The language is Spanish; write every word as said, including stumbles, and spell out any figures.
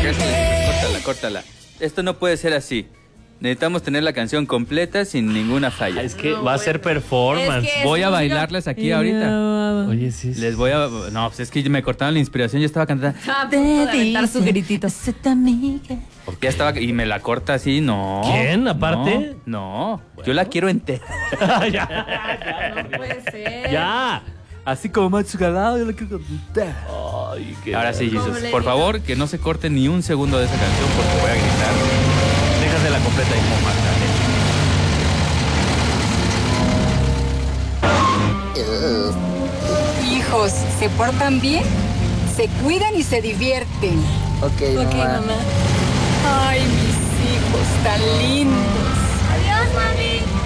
esto, córtala, córtala. Esto no puede ser así. Necesitamos tener la canción completa sin ninguna falla. Es que No, va a bueno. ser performance. Es que- Voy a es- bailarles aquí ahorita. Oye, sí, sí. Les voy a... No, pues es que me cortaron la inspiración. Yo estaba cantando... Ah, a punto de aventar su gritito. Ya estaba... Y me la corta así, no. ¿Quién, aparte? No, no. Yo la quiero entera. ya. No puede ser. Ya. Así como Macho Galado, yo la quiero entera. Ay, qué Ahora sí, ¿Cómo Jesus, le por digo? favor, que no se corte ni un segundo de esa canción porque voy a gritar. Déjate la completa y como Marta. Hijos, ¿se portan bien? Se cuidan y se divierten. Ok, Ok, mamá. mamá. Ay, mis hijos tan lindos. Adiós, mami.